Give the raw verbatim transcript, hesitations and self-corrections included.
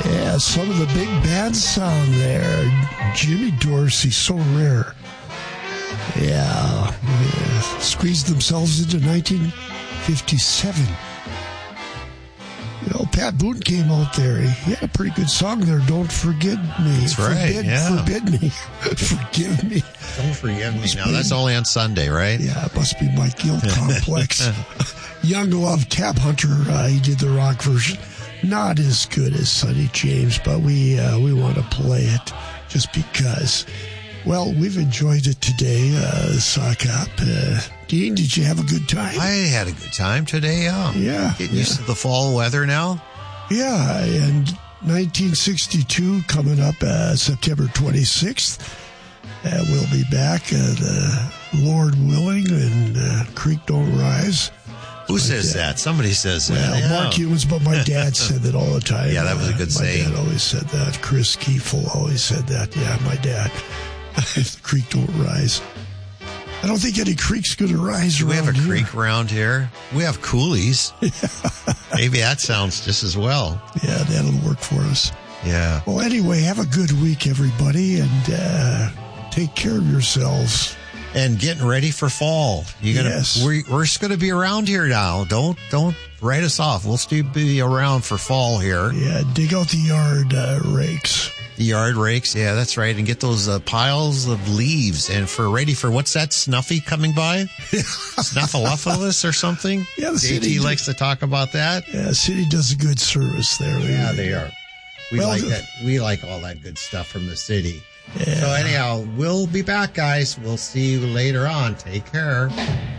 Yeah, some of the big band sound there. Jimmy Dorsey, so rare. Yeah, yeah. Squeezed themselves into nineteen fifty-seven. You know, Pat Boone came out there. He had a pretty good song there. Don't forget me. That's right. Forbid, yeah. Forbid me. Forgive me. Don't forgive me. Must Now be, that's only on Sunday, right? Yeah, it must be my guilt complex. Young Love, Cab Hunter. Uh, he did the rock version. Not as good as Sonny James, but we uh, we want to play it just because. Well, we've enjoyed it today, uh, Sock Hop. Uh, Dean, did you have a good time? I had a good time today, yeah. Yeah. Getting yeah. used to the fall weather now. Yeah, and nineteen sixty-two coming up uh, September twenty-sixth. Uh, we'll be back, uh, the Lord willing, and uh, Creek Don't Rise. Who says that? Somebody says that. Well, yeah. Mark Humans, but my dad said that all the time. Yeah, that was a good uh, my saying. My dad always said that. Chris Kiefel always said that. Yeah, my dad. The creek don't rise. I don't think any creek's going to rise Do around we have a here. creek around here? We have coolies. Maybe that sounds just as well. Yeah, that'll work for us. Yeah. Well, anyway, have a good week, everybody, and uh, take care of yourselves. And getting ready for fall. You're gonna, Yes. we're, we're just going to be around here now. Don't don't write us off. We'll still be around for fall here. Yeah, dig out the yard uh, rakes. The yard rakes, yeah, that's right. And get those uh, piles of leaves. And for ready for, what's that, Snuffy coming by? Snuffleupagus or something? Yeah, the J T city likes to talk about that. Yeah, the city does a good service there. Yeah, they are. We Well, like the- that. We like all that good stuff from the city. Yeah. So anyhow, we'll be back, guys. We'll see you later on. Take care.